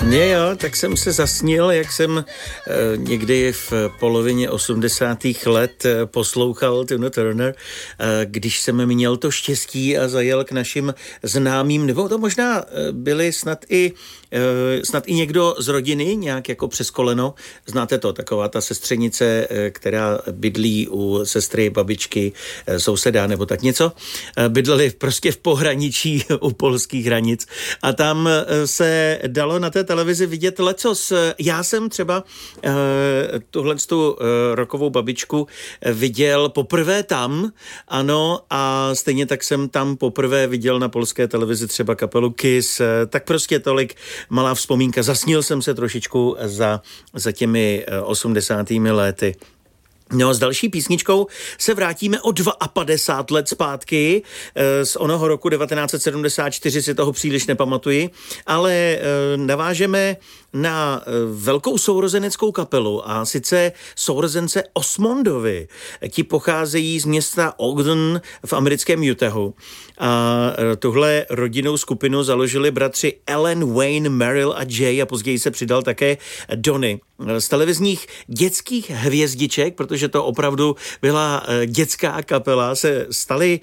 Jo, tak jsem se zasnil, jak jsem někdy v polovině 80. let poslouchal Tina Turner, když jsem měl to štěstí a zajel k našim známým, nebo to možná byli snad i někdo z rodiny, nějak jako přes koleno. Znáte to, taková ta sestřenice, která bydlí u sestry, babičky, souseda nebo tak něco. Bydleli prostě v pohraničí u polských hranic a tam se dalo na té televizi vidět lecos. Já jsem třeba tuhletu rokovou babičku viděl poprvé tam, ano, a stejně tak jsem tam poprvé viděl na polské televizi třeba kapelu Kiss, tak prostě tolik malá vzpomínka. Zasnil jsem se trošičku za těmi 80. lety. No, s další písničkou se vrátíme o 52 let zpátky. Z onoho roku 1974 si toho příliš nepamatuji, ale navážeme na velkou sourozeneckou kapelu a sice sourozence Osmondovi. Ti pocházejí z města Ogden v americkém Utahu. A tuhle rodinnou skupinu založili bratři Alan, Wayne, Merrill a Jay a později se přidal také Donny. Z televizních dětských hvězdiček, protože to opravdu byla dětská kapela, se staly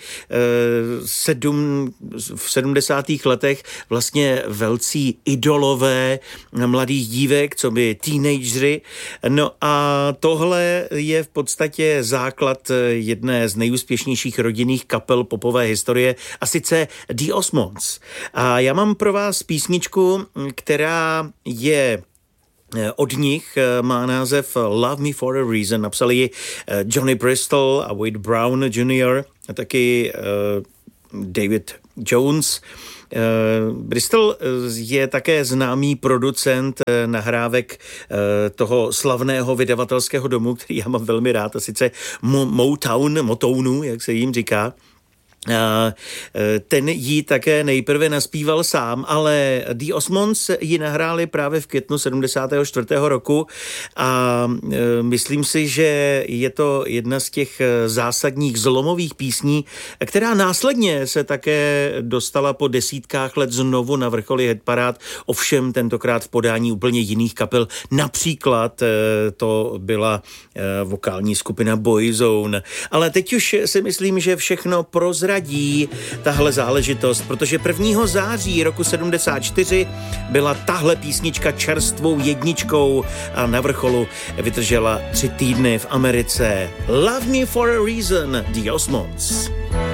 v 70. letech vlastně velcí idolové mladých dívek, co by teenagery. No a tohle je v podstatě základ jedné z nejúspěšnějších rodinných kapel popové historie, a sice The Osmonds. A já mám pro vás písničku, která je od nich, má název Love Me For A Reason. Napsali ji Johnny Bristol a Wade Brown Jr. a taky David Jones. Bristol je také známý producent nahrávek toho slavného vydavatelského domu, který já mám velmi rád, a sice Motownu, jak se jim říká. Ten jí také nejprve naspíval sám, ale The Osmonds ji nahráli právě v květnu 74. roku a myslím si, že je to jedna z těch zásadních zlomových písní, která následně se také dostala po desítkách let znovu na vrcholy hitparád, ovšem tentokrát v podání úplně jiných kapel. Například to byla vokální skupina Boyzone. Ale teď už si myslím, že všechno prozradí tahle záležitost, protože 1. září roku 74 byla tahle písnička čerstvou jedničkou a na vrcholu vydržela 3 týdny v Americe. Love Me For A Reason, The Osmonds.